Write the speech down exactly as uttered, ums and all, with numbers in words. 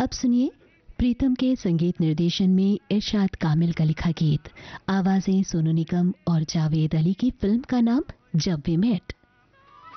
अब सुनिए प्रीतम के संगीत निर्देशन में इरशाद कामिल का लिखा गीत। आवाजें सोनू निगम और जावेद अली की। फिल्म का नाम जब वी मेट।